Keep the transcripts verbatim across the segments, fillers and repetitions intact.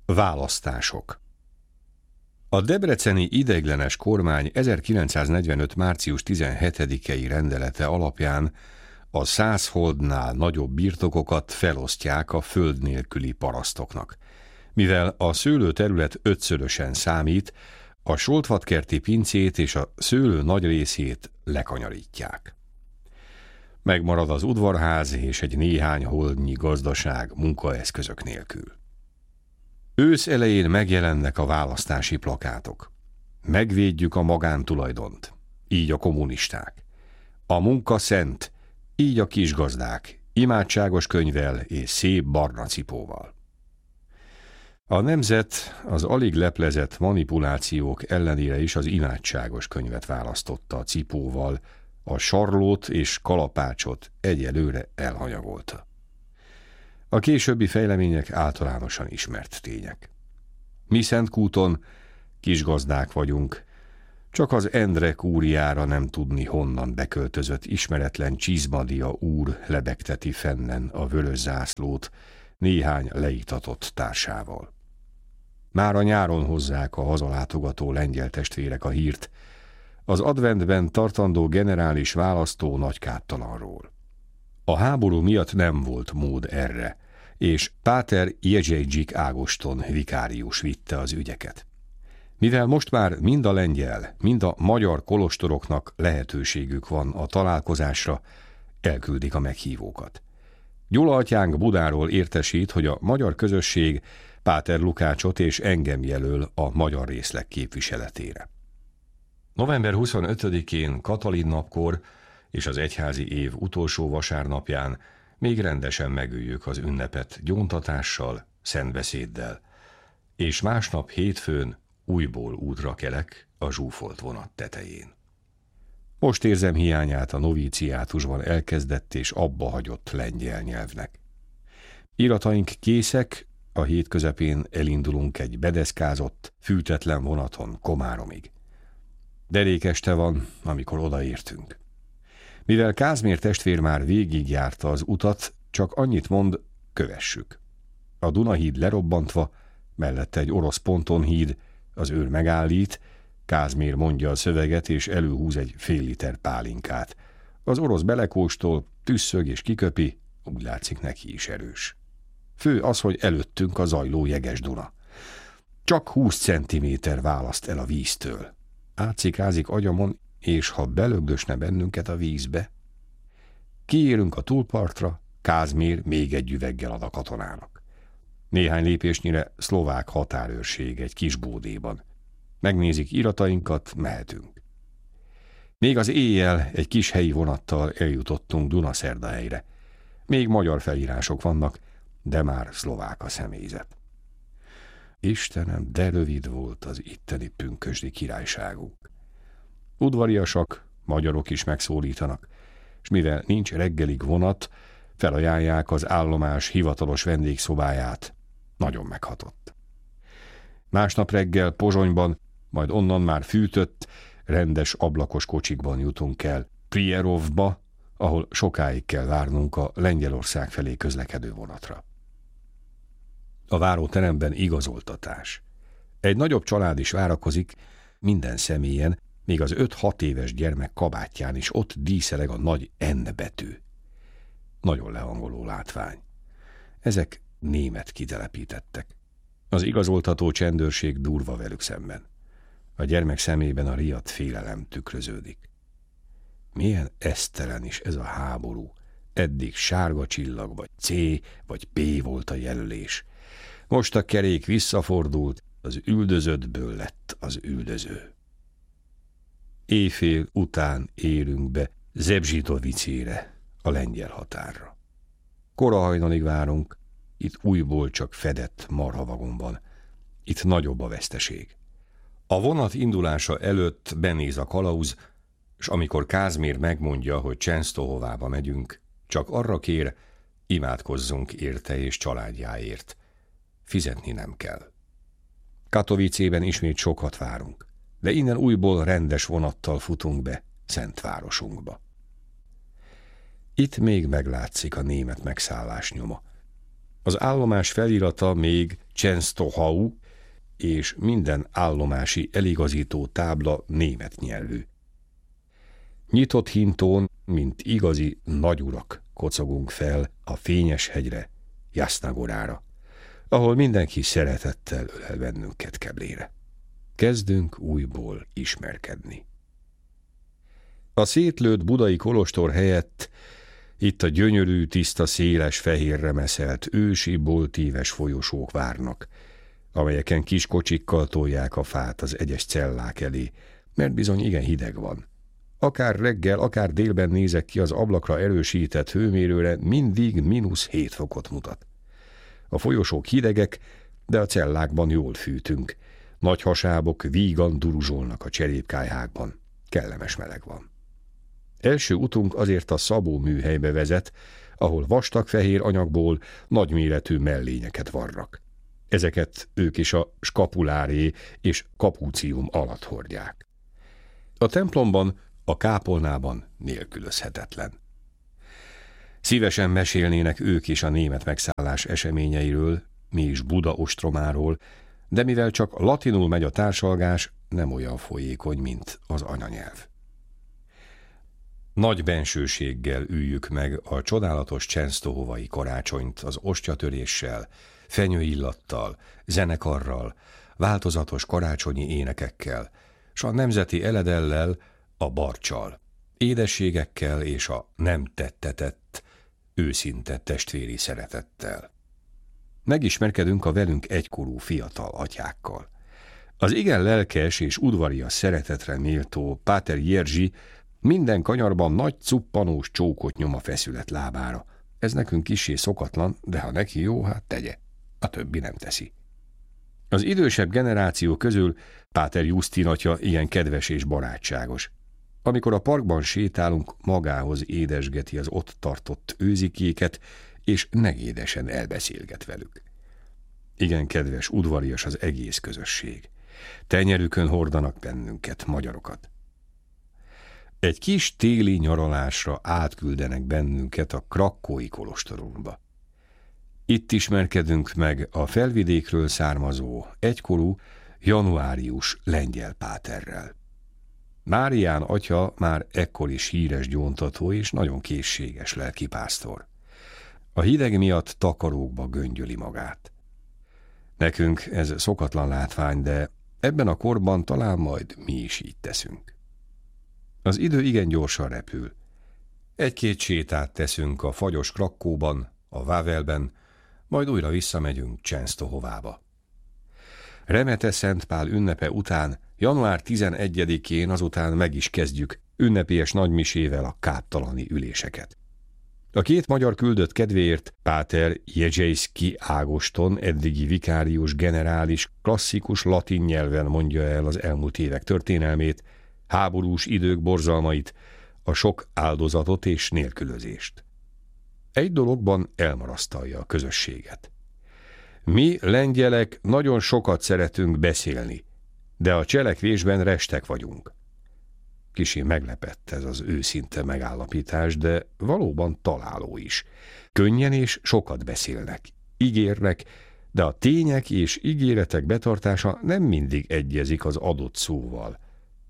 Választások. A debreceni ideiglenes kormány ezerkilencszáznegyvenöt. március tizenhetedikei rendelete alapján a száz holdnál nagyobb birtokokat felosztják a föld nélküli parasztoknak. Mivel a szőlőterület ötszörösen számít, a Soltvatkerti pincét és a szőlő nagy részét lekanyarítják. Megmarad az udvarház és egy néhány holdnyi gazdaság munkaeszközök nélkül. Ősz elején megjelennek a választási plakátok. Megvédjük a magántulajdont, így a kommunisták. A munka szent, így a kisgazdák, imádságos könyvvel és szép barna cipóval. A nemzet az alig leplezett manipulációk ellenére is az imádságos könyvet választotta a cipóval, a sarlót és kalapácsot egyelőre elhanyagolta. A későbbi fejlemények általánosan ismert tények. Mi Szentkúton kisgazdák vagyunk, csak az Endre kúriára nem tudni honnan beköltözött ismeretlen Csizmadia úr lebegteti fennen a vörös zászlót néhány leiktatott társával. Már a nyáron hozzák a hazalátogató lengyel testvérek a hírt az adventben tartandó generális választó nagykáttalanról. A háború miatt nem volt mód erre, és Páter Jezsejdzsik Ágoston vikárius vitte az ügyeket. Mivel most már mind a lengyel, mind a magyar kolostoroknak lehetőségük van a találkozásra, elküldik a meghívókat. Gyula atyánk Budáról értesít, hogy a magyar közösség Páter Lukácsot és engem jelöl a magyar részleg képviseletére. november huszonötödikén Katalin napkor és az egyházi év utolsó vasárnapján még rendesen megüljük az ünnepet gyóntatással, szentbeszéddel, és másnap hétfőn újból útra kelek a zsúfolt vonat tetején. Most érzem hiányát a novíciátusban elkezdett és abba hagyott lengyel nyelvnek. Irataink készek, a hét közepén elindulunk egy bedeszkázott, fűtetlen vonaton Komáromig. Derék este van, amikor odaértünk. Mivel Kázmér testvér már végigjárta az utat, csak annyit mond, kövessük. A Dunahíd lerobbantva, mellette egy orosz pontonhíd, az őr megállít, Kázmér mondja a szöveget és előhúz egy fél liter pálinkát. Az orosz belekóstol, tüsszög és kiköpi, úgy látszik neki is erős. Fő az, hogy előttünk a zajló jeges Duna. Csak húsz centiméter választ el a víztől. Átszikázik agyamon, és ha belögdösne bennünket a vízbe. Kiérünk a túlpartra, Kázmér még egy üveggel ad a katonának. Néhány lépésnyire szlovák határőrség egy kis bódéban. Megnézik iratainkat, mehetünk. Még az éjjel egy kis helyi vonattal eljutottunk Dunaszerdahelyre. Még magyar felírások vannak, de már szlovák a személyzet. Istenem, de rövid volt az itteni pünkösdi királyságunk. Udvariasak, magyarok is megszólítanak, és mivel nincs reggelig vonat, felajánlják az állomás hivatalos vendégszobáját. Nagyon meghatott. Másnap reggel Pozsonyban, majd onnan már fűtött, rendes ablakos kocsikban jutunk el Prierovba, ahol sokáig kell várnunk a Lengyelország felé közlekedő vonatra. A váróteremben igazoltatás. Egy nagyobb család is várakozik, minden személyen, még az öt-hat éves gyermek kabátján is ott díszeleg a nagy N betű. Nagyon lehangoló látvány. Ezek német kitelepítettek. Az igazoltató csendőrség durva velük szemben. A gyermek szemében a riadt félelem tükröződik. Milyen esztelen is ez a háború. Eddig sárga csillag, vagy C, vagy P volt a jelölés. Most a kerék visszafordult, az üldözöttből lett az üldöző. Éjfél után érünk be Zebzsidovicére, a lengyel határra. Kora hajnalig várunk, itt újból csak fedett marhavagon van. Itt nagyobb a veszteség. A vonat indulása előtt benéz a kalauz, és amikor Kázmér megmondja, hogy Csensztohovába megyünk, csak arra kér, imádkozzunk érte és családjáért. Fizetni nem kell. Katowicében ismét sokat várunk, de innen újból rendes vonattal futunk be Szentvárosunkba. Itt még meglátszik a német megszállás nyoma. Az állomás felirata még Częstochow, és minden állomási eligazító tábla német nyelvű. Nyitott hintón, mint igazi nagyurak kocogunk fel a fényes hegyre, Jasznagorára, ahol mindenki szeretettel ölel bennünket keblére. Kezdünk újból ismerkedni. A szétlőtt budai kolostor helyett itt a gyönyörű, tiszta, széles, fehérre meszelt, ősi, boltíves folyosók várnak, amelyeken kis kocsikkal tolják a fát az egyes cellák elé, mert bizony igen hideg van. Akár reggel, akár délben nézek ki az ablakra erősített hőmérőre, mindig mínusz hét fokot mutat. A folyosók hidegek, de a cellákban jól fűtünk. Nagy hasábok vígan duruzsolnak a cserépkályhákban. Kellemes meleg van. Első utunk azért a Szabó műhelybe vezet, ahol vastag fehér anyagból nagyméretű mellényeket varrak. Ezeket ők is a skapuláré és kapúcium alatt hordják. A templomban, a kápolnában nélkülözhetetlen. Szívesen mesélnének ők is a német megszállás eseményeiről, mi is Buda ostromáról, de mivel csak latinul megy a társalgás, nem olyan folyékony, mint az anyanyelv. Nagy bensőséggel üljük meg a csodálatos częstochowai karácsonyt az ostyatöréssel, fenyőillattal, zenekarral, változatos karácsonyi énekekkel, s a nemzeti eledellel, a barccsal, édességekkel és a nem tettetett, őszinte testvéri szeretettel. Megismerkedünk a velünk egykorú fiatal atyákkal. Az igen lelkes és udvarias szeretetre méltó Páter Jerzy minden kanyarban nagy cuppanós csókot nyom a feszület lábára. Ez nekünk kissé szokatlan, de ha neki jó, hát tegye. A többi nem teszi. Az idősebb generáció közül Páter Justin atya ilyen kedves és barátságos. Amikor a parkban sétálunk, magához édesgeti az ott tartott őzikéket, és negédesen elbeszélget velük. Igen kedves, udvarias az egész közösség. Tenyerükön hordanak bennünket, magyarokat. Egy kis téli nyaralásra átküldenek bennünket a krakkói kolostorunkba. Itt ismerkedünk meg a felvidékről származó, egykorú, januárius lengyel páterrel. Márián atya már ekkor is híres gyóntató és nagyon készséges lelkipásztor. A hideg miatt takarókba göngyöli magát. Nekünk ez szokatlan látvány, de ebben a korban talán majd mi is így teszünk. Az idő igen gyorsan repül. Egy-két sétát teszünk a fagyos Krakkóban, a Wawelben, majd újra visszamegyünk Częstochovába. Remete Szent Pál ünnepe után, január tizenegyedikén azután meg is kezdjük ünnepélyes nagymisével a káptalani üléseket. A két magyar küldött kedvéért Páter Jegyejszki Ágoston, eddigi vikárius generális, klasszikus latin nyelven mondja el az elmúlt évek történelmét, háborús idők borzalmait, a sok áldozatot és nélkülözést. Egy dologban elmarasztalja a közösséget. Mi, lengyelek, nagyon sokat szeretünk beszélni, de a cselekvésben restek vagyunk. Kissé meglepett ez az őszinte megállapítás, de valóban találó is. Könnyen és sokat beszélnek, ígérnek, de a tények és ígéretek betartása nem mindig egyezik az adott szóval.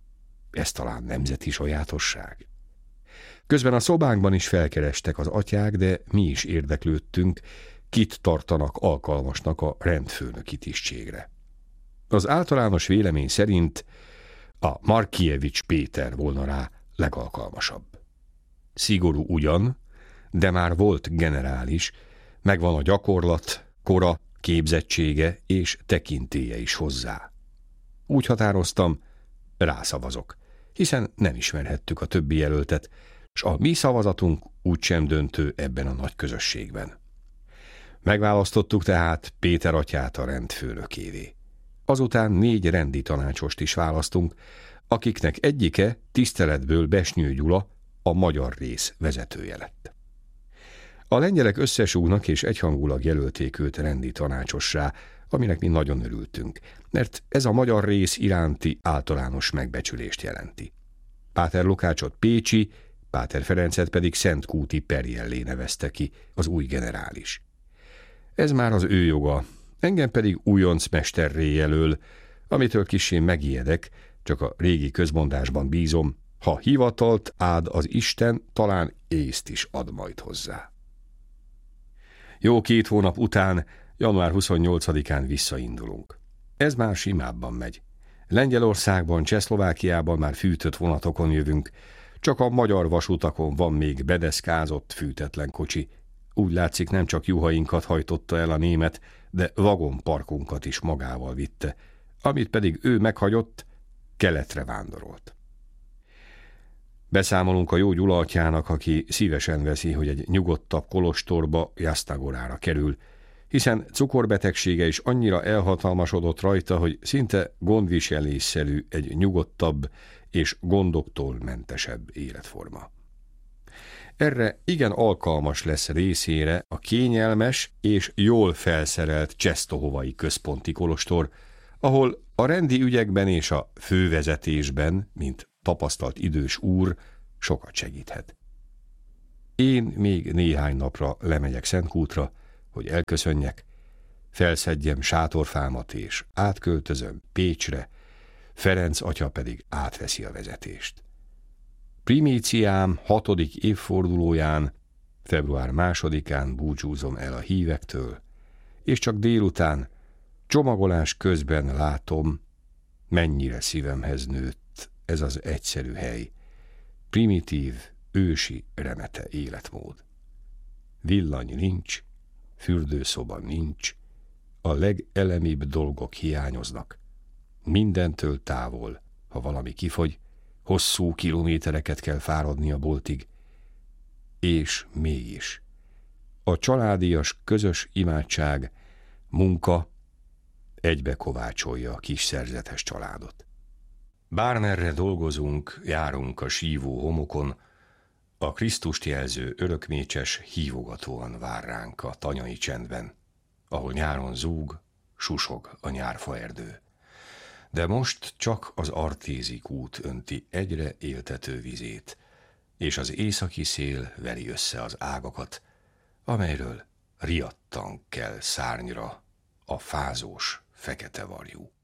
Ez talán nemzeti sajátosság. Közben a szobánkban is felkerestek az atyák, de mi is érdeklődtünk, kit tartanak alkalmasnak a rendfőnöki tisztségre. Az általános vélemény szerint a Markiewicz Péter volna rá legalkalmasabb. Szigorú ugyan, de már volt generális, megvan a gyakorlat, kora, képzettsége és tekintélye is hozzá. Úgy határoztam, rászavazok, hiszen nem ismerhettük a többi jelöltet, s a mi szavazatunk úgysem döntő ebben a nagy közösségben. Megválasztottuk tehát Péter atyát a rendfőnökévé. Azután négy rendi tanácsost is választunk, akiknek egyike tiszteletből Besnyő Gyula, a magyar rész vezetője lett. A lengyelek összesúgnak és egyhangulag jelölték őt rendi tanácsossá, aminek mi nagyon örültünk, mert ez a magyar rész iránti általános megbecsülést jelenti. Páter Lukácsot pécsi, Páter Ferencet pedig szentkúti Perjellé nevezte ki az új generális. Ez már az ő joga, engem pedig újonc mesterré jelöl, amitől kissé megijedek, csak a régi közmondásban bízom, ha hivatalt áld az Isten, talán észt is ad majd hozzá. Jó két hónap után, január huszonnyolcadikán visszaindulunk. Ez már simábban megy. Lengyelországban, Csehszlovákiában már fűtött vonatokon jövünk, csak a magyar vasutakon van még bedeszkázott, fűtetlen kocsi. Úgy látszik, nem csak juhainkat hajtotta el a német, de vagonparkunkat is magával vitte, amit pedig ő meghagyott, keletre vándorolt. Beszámolunk a jó Gyula atyának, aki szívesen veszi, hogy egy nyugodtabb kolostorba, Jasztagorára kerül, hiszen cukorbetegsége is annyira elhatalmasodott rajta, hogy szinte gondviselésszerű egy nyugodtabb és gondoktól mentesebb életforma. Erre igen alkalmas lesz részére a kényelmes és jól felszerelt Czestohovai központi kolostor, ahol a rendi ügyekben és a fővezetésben, mint tapasztalt idős úr, sokat segíthet. Én még néhány napra lemegyek Szentkútra, hogy elköszönjek, felszedjem sátorfámat és átköltözöm Pécsre, Ferenc atya pedig átveszi a vezetést. Primíciám hatodik évfordulóján, február másodikán búcsúzom el a hívektől, és csak délután, csomagolás közben látom, mennyire szívemhez nőtt ez az egyszerű hely, primitív, ősi, remete életmód. Villany nincs, fürdőszoba nincs, a legelemibb dolgok hiányoznak. Mindentől távol, ha valami kifogy, hosszú kilométereket kell fáradni a boltig, és mégis a családias közös imádság, munka egybe kovácsolja a kis szerzetes családot. Bármerre dolgozunk, járunk a sívó homokon, a Krisztust jelző örökmécses hívogatóan vár ránk a tanyai csendben, ahol nyáron zúg, susog a nyárfaerdő. De most csak az Artézik út önti egyre éltető vizét, és az északi szél veri össze az ágakat, amelyről riadtan kell szárnyra a fázós fekete varjú.